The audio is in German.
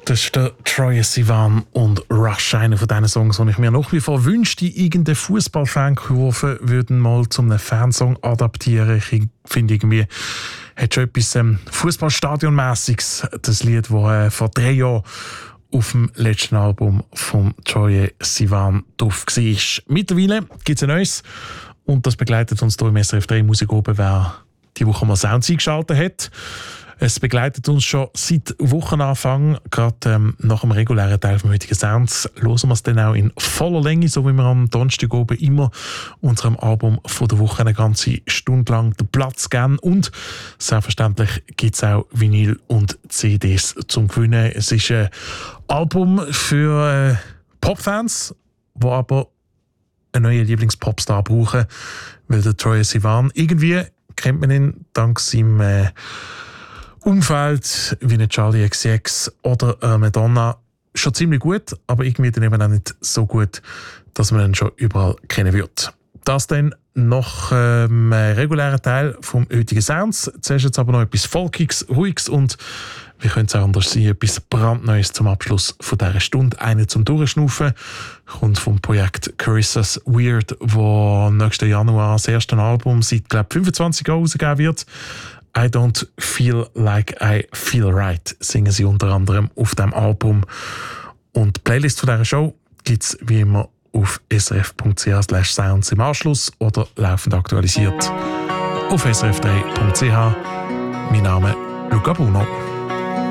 Das ist der Troye Sivan und Rush, einer von diesen Songs, die ich mir nach wie vor wünschte, irgendeine Fußballfankurve würden mal zu einem Fansong adaptieren. Ich finde irgendwie, hat schon etwas Fußballstadionmäßiges, das Lied, das vor 3 Jahren auf dem letzten Album von Troye Sivan drauf war. Mittlerweile gibt es ein neues und das begleitet uns hier im SRF 3 Musik oben, wer die Woche mal Sounds eingeschaltet hat. Es begleitet uns schon seit Wochenanfang, gerade nach dem regulären Teil vom heutigen Sounds. Hören wir es dann auch in voller Länge, so wie wir am Donnerstag oben immer unserem Album von der Woche eine ganze Stunde lang den Platz geben. Und selbstverständlich gibt es auch Vinyl und CDs zum Gewinnen. Es ist ein Album für Popfans, die aber einen neuen Lieblingspopstar brauchen, weil der Troye Sivan irgendwie kennt man ihn dank seinem Umfeld wie eine Charlie XCX oder Madonna schon ziemlich gut, aber irgendwie dann eben auch nicht so gut, dass man ihn schon überall kennen wird. Das dann noch regulären Teil vom heutigen Sounds. Zuerst jetzt aber noch etwas Folkiges, Ruhiges und wie könnte es auch anders sein, etwas brandneues zum Abschluss von dieser Stunde. Eine zum Durchschnaufen kommt vom Projekt Carissas Weird, wo nächsten Januar das erste Album seit, glaube ich, 25 Jahren rausgegeben wird. I don't feel like I feel right, singen sie unter anderem auf diesem Album. Und die Playlist von dieser Show gibt es wie immer auf srf.ch/sounds im Anschluss oder laufend aktualisiert auf srf3.ch. Mein Name ist Luca Bruno.